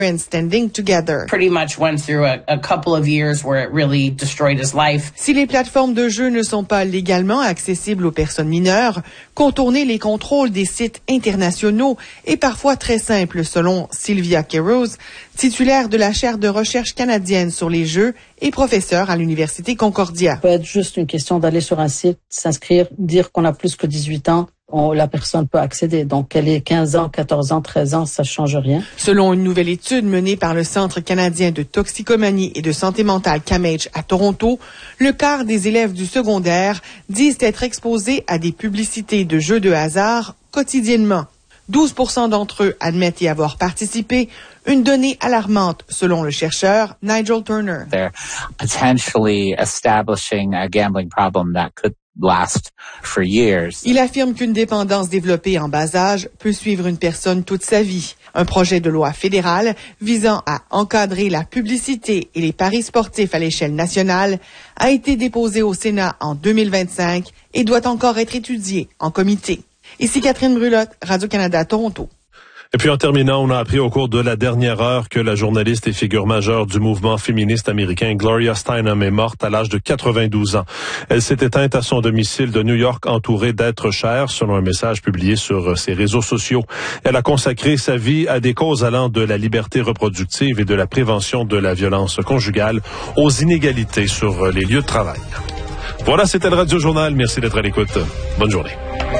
and standing together. Pretty much went through a couple of years where it really destroyed his life. Si les plateformes de jeux ne sont pas légalement accessibles aux personnes mineures, contourner les contrôles des sites internationaux est parfois très simple, selon Sylvia Queiroz, titulaire de la chaire de recherche canadienne sur les jeux et professeure à l'Université Concordia. Ça peut être juste une question d'aller sur un site, s'inscrire, dire qu'on a plus que 18 ans. La personne peut accéder. Donc, qu'elle ait 15 ans, 14 ans, 13 ans, ça change rien. Selon une nouvelle étude menée par le Centre canadien de toxicomanie et de santé mentale CAMH à Toronto, le quart des élèves du secondaire disent être exposés à des publicités de jeux de hasard quotidiennement. 12% d'entre eux admettent y avoir participé, une donnée alarmante selon le chercheur Nigel Turner. They're potentially establishing a gambling problem that could last for years. Il affirme qu'une dépendance développée en bas âge peut suivre une personne toute sa vie. Un projet de loi fédéral visant à encadrer la publicité et les paris sportifs à l'échelle nationale a été déposé au Sénat en 2025 et doit encore être étudié en comité. Ici Catherine Brulotte, Radio-Canada, Toronto. Et puis en terminant, on a appris au cours de la dernière heure que la journaliste et figure majeure du mouvement féministe américain Gloria Steinem est morte à l'âge de 92 ans. Elle s'est éteinte à son domicile de New York entourée d'êtres chers, selon un message publié sur ses réseaux sociaux. Elle a consacré sa vie à des causes allant de la liberté reproductive et de la prévention de la violence conjugale aux inégalités sur les lieux de travail. Voilà, c'était le Radio Journal. Merci d'être à l'écoute. Bonne journée.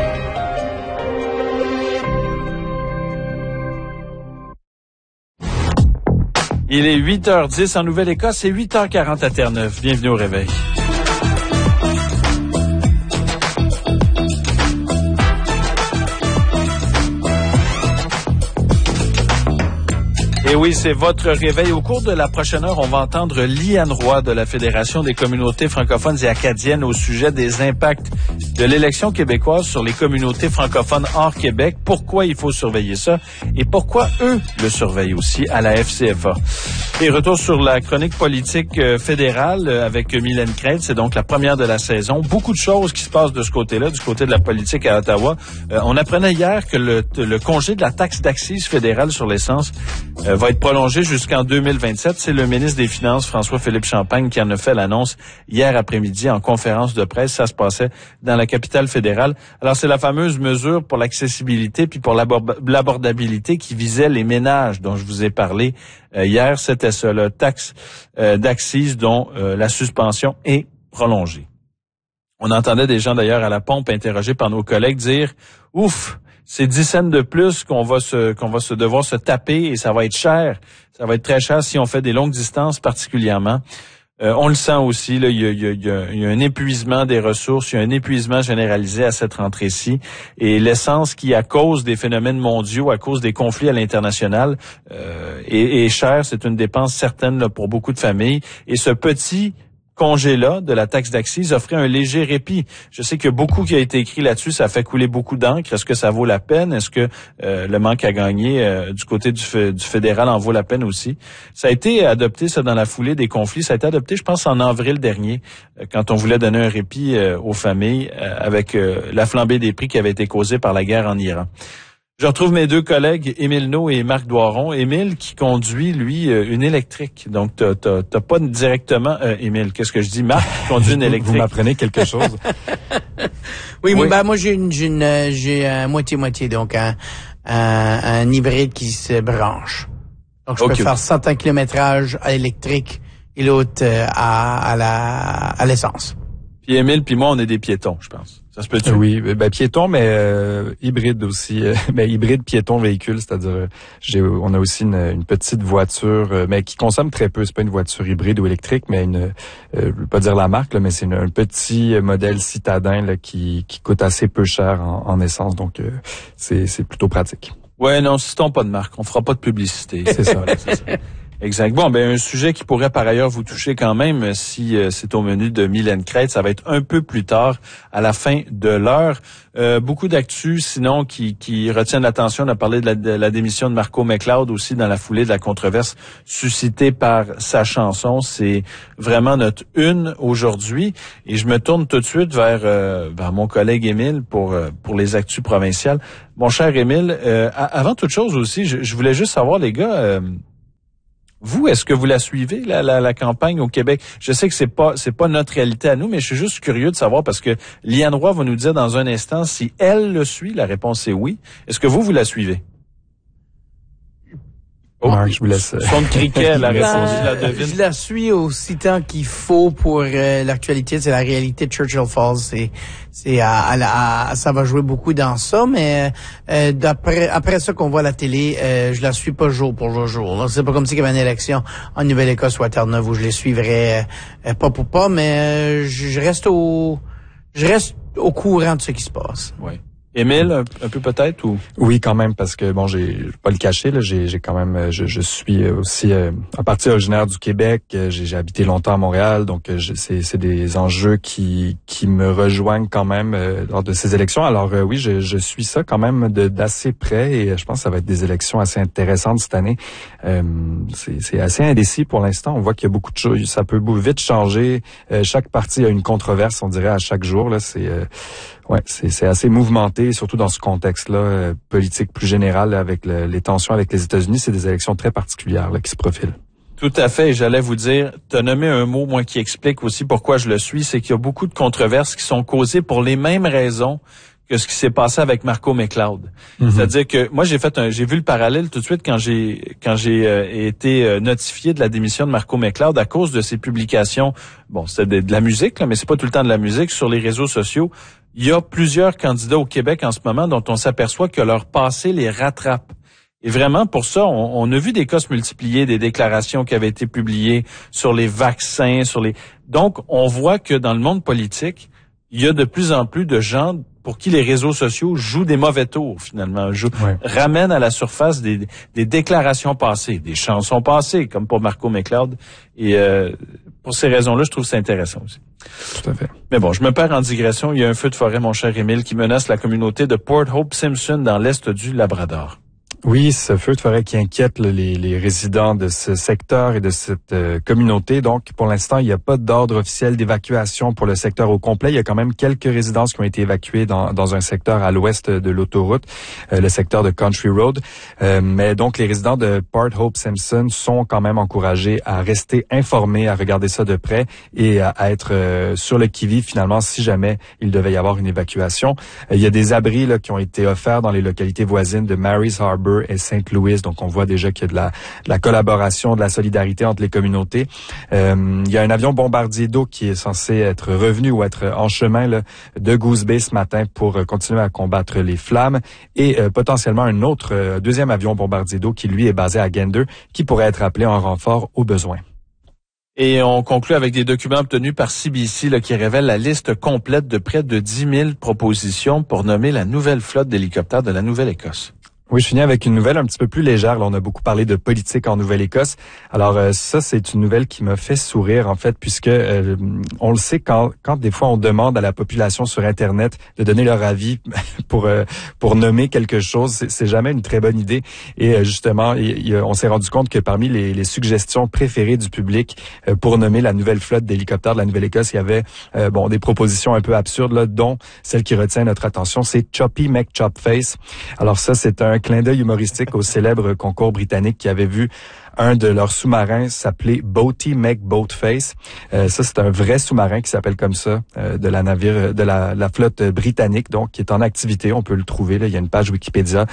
Il est 8h10 en Nouvelle-Écosse et 8h40 à Terre-Neuve. Bienvenue au réveil. Et oui, c'est votre réveil. Au cours de la prochaine heure, on va entendre Liane Roy de la Fédération des communautés francophones et acadiennes au sujet des impacts de l'élection québécoise sur les communautés francophones hors Québec. Pourquoi il faut surveiller ça et pourquoi eux le surveillent aussi à la FCFA. Et retour sur la chronique politique fédérale avec Mylène Crainte. C'est donc la première de la saison. Beaucoup de choses qui se passent de ce côté-là, du côté de la politique à Ottawa. On apprenait hier que le congé de la taxe d'accise fédérale sur l'essence va être prolongé jusqu'en 2027. C'est le ministre des Finances, François-Philippe Champagne, qui en a fait l'annonce hier après-midi en conférence de presse. Ça se passait dans la capitale fédérale. Alors, c'est la fameuse mesure pour l'accessibilité puis pour l'abordabilité qui visait les ménages dont je vous ai parlé hier. C'était ça, la taxe d'accise dont la suspension est prolongée. On entendait des gens d'ailleurs à la pompe interrogés par nos collègues dire « Ouf! » C'est 10 cents de plus qu'on va devoir se taper et ça va être cher. Ça va être très cher si on fait des longues distances particulièrement. On le sent aussi, là, il y a un épuisement des ressources, il y a un épuisement généralisé à cette rentrée-ci. Et l'essence qui, à cause des phénomènes mondiaux, à cause des conflits à l'international, est chère. C'est une dépense certaine là, pour beaucoup de familles. Et ce petit congé-là de la taxe d'accise offrait un léger répit. Je sais qu'il y a beaucoup qui a été écrit là-dessus, ça a fait couler beaucoup d'encre. Est-ce que ça vaut la peine? Est-ce que le manque à gagner du côté du fédéral en vaut la peine aussi? Ça a été adopté, ça, dans la foulée des conflits. Ça a été adopté, je pense, en avril dernier, quand on voulait donner un répit aux familles avec la flambée des prix qui avait été causée par la guerre en Iran. Je retrouve mes deux collègues, Émile Naud et Marc Doiron. Émile qui conduit, lui, une électrique. Donc, t'as pas directement... Émile, qu'est-ce que je dis? Marc qui conduit une électrique. Vous m'apprenez quelque chose? Oui. Moi, j'ai un moitié-moitié, donc un hybride qui se branche. Donc, je peux faire certains kilométrages à l'électrique et l'autre à l'essence. Puis Émile, puis moi, on est des piétons, je pense. Ça se peut-tu? Oui, piéton, mais hybride aussi. Hybride piéton véhicule, c'est-à-dire on a aussi une petite voiture, mais qui consomme très peu. C'est pas une voiture hybride ou électrique, mais je veux pas dire la marque, là, mais c'est un petit modèle citadin là, qui coûte assez peu cher en essence, donc c'est plutôt pratique. Ouais, non, citons pas de marque, on fera pas de publicité. C'est ça. Voilà, c'est ça. Exact. Bon, un sujet qui pourrait par ailleurs vous toucher quand même si c'est au menu de Mylène Crainte. Ça va être un peu plus tard, à la fin de l'heure. Beaucoup d'actu, sinon, qui retiennent l'attention. On a parlé de la démission de Marco McLeod aussi dans la foulée de la controverse suscitée par sa chanson. C'est vraiment notre une aujourd'hui. Et je me tourne tout de suite vers mon collègue Émile pour les actus provinciales. Mon cher Émile, avant toute chose aussi, je voulais juste savoir, les gars... Vous, est-ce que vous la suivez, la campagne au Québec? Je sais que c'est pas notre réalité à nous, mais je suis juste curieux de savoir parce que Liane Roy va nous dire dans un instant si elle le suit. La réponse est oui. Est-ce que vous la suivez? Marc, je vous laisse. Son de criquet, la réponse, je la devine. Je la suis aussi tant qu'il faut pour l'actualité. C'est la réalité de Churchill Falls. Ça va jouer beaucoup dans ça, mais après ça qu'on voit à la télé, je la suis pas jour pour jour. Là, c'est pas comme si il y avait une élection en Nouvelle-Écosse ou à Terre-Neuve où je les suivrais pas pour pas, mais je reste au courant de ce qui se passe. Oui. Émile, un peu peut-être ou? Oui, quand même, parce que bon, j'ai pas le cacher, là, j'ai quand même, je suis aussi un parti originaire du Québec. J'ai habité longtemps à Montréal, donc c'est des enjeux qui me rejoignent quand même lors de ces élections. Alors oui, je suis ça quand même d'assez près et je pense que ça va être des élections assez intéressantes cette année. C'est assez indécis pour l'instant. On voit qu'il y a beaucoup de choses, ça peut vite changer. Chaque parti a une controverse, on dirait à chaque jour. Là, c'est assez mouvementé, surtout dans ce contexte-là politique plus général avec les tensions avec les États-Unis. C'est des élections très particulières là, qui se profilent. Tout à fait. Et j'allais vous dire, t'as nommé un mot, moi, qui explique aussi pourquoi je le suis, c'est qu'il y a beaucoup de controverses qui sont causées pour les mêmes raisons que ce qui s'est passé avec Marco McLeod. Mm-hmm. C'est-à-dire que moi, j'ai vu le parallèle tout de suite quand j'ai été notifié de la démission de Marco McLeod à cause de ses publications. Bon, c'était de la musique, là, mais c'est pas tout le temps de la musique sur les réseaux sociaux. Il y a plusieurs candidats au Québec en ce moment dont on s'aperçoit que leur passé les rattrape. Et vraiment, pour ça, on a vu des cas se multiplier, des déclarations qui avaient été publiées sur les vaccins, Donc, on voit que dans le monde politique, il y a de plus en plus de gens pour qui les réseaux sociaux jouent des mauvais tours, finalement. Ramènent à la surface des déclarations passées, des chansons passées, comme pour Marco McLeod. Et pour ces raisons-là, je trouve ça intéressant aussi. Tout à fait. Mais bon, je me perds en digression. Il y a un feu de forêt, mon cher Émile, qui menace la communauté de Port Hope Simpson dans l'est du Labrador. Oui, ce feu de forêt qui inquiète les résidents de ce secteur et de cette communauté. Donc, pour l'instant, il n'y a pas d'ordre officiel d'évacuation pour le secteur au complet. Il y a quand même quelques résidences qui ont été évacuées dans un secteur à l'ouest de l'autoroute, le secteur de Country Road. Mais donc, les résidents de Port Hope Simpson sont quand même encouragés à rester informés, à regarder ça de près et à être sur le qui-vive finalement si jamais il devait y avoir une évacuation. Il y a des abris là, qui ont été offerts dans les localités voisines de Mary's Harbour et St. Louis. Donc, on voit déjà qu'il y a de la collaboration, de la solidarité entre les communautés. Il y a un avion bombardier d'eau qui est censé être revenu ou être en chemin là, de Goose Bay ce matin pour continuer à combattre les flammes et potentiellement un autre deuxième avion bombardier d'eau qui, lui, est basé à Gander, qui pourrait être appelé en renfort au besoin. Et on conclut avec des documents obtenus par CBC là, qui révèlent la liste complète de près de 10 000 propositions pour nommer la nouvelle flotte d'hélicoptères de la Nouvelle-Écosse. Oui, je finis avec une nouvelle un petit peu plus légère. Là, on a beaucoup parlé de politique en Nouvelle-Écosse. Alors ça, c'est une nouvelle qui m'a fait sourire en fait, puisque on le sait quand des fois on demande à la population sur Internet de donner leur avis pour nommer quelque chose, c'est jamais une très bonne idée. Et justement, on s'est rendu compte que parmi les suggestions préférées du public pour nommer la nouvelle flotte d'hélicoptères de la Nouvelle-Écosse, il y avait des propositions un peu absurdes là, dont celle qui retient notre attention, c'est Choppy McChopface. Alors ça, c'est un clin d'œil humoristique au célèbre concours britannique qui avait vu un de leurs sous-marins s'appelait Boaty McBoatface. Ça, c'est un vrai sous-marin qui s'appelle comme ça, de la flotte britannique, donc qui est en activité. On peut le trouver, là. Il y a une page Wikipédia.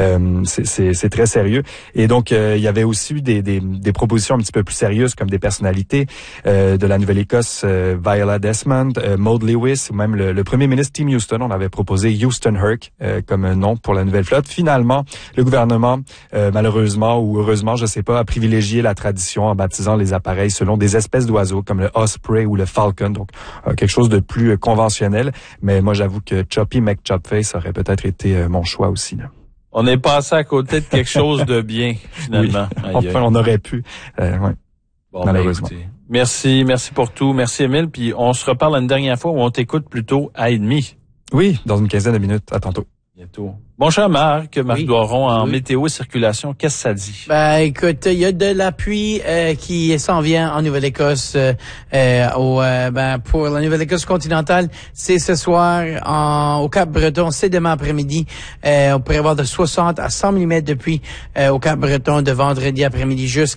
C'est très sérieux. Et donc, il y avait aussi eu des propositions un petit peu plus sérieuses, comme des personnalités de la Nouvelle-Écosse, Viola Desmond, Maud Lewis, ou même le premier ministre Tim Houston. On avait proposé Houston Herc comme nom pour la nouvelle flotte. Finalement, le gouvernement, malheureusement ou heureusement, je sais pas, privilégier la tradition en baptisant les appareils selon des espèces d'oiseaux comme le Osprey ou le Falcon, donc quelque chose de plus conventionnel. Mais moi, j'avoue que Choppy McChopface aurait peut-être été mon choix aussi. Là. On est passé à côté de quelque chose de bien, finalement. Oui. Enfin, on aurait pu. Ouais. Bon, malheureusement. Merci pour tout. Merci, Émile. Puis on se reparle une dernière fois où on t'écoute plutôt à 1h30. Oui, dans une quinzaine de minutes. À tantôt. Bientôt. Bon cher Marc Doiron en météo et circulation, qu'est-ce que ça dit? Écoute, il y a de la pluie qui s'en vient en Nouvelle-Écosse pour la Nouvelle-Écosse continentale. C'est ce soir au Cap-Breton, c'est demain après-midi. On pourrait avoir de 60 à 100 mm de pluie au Cap-Breton de vendredi après-midi jusqu'à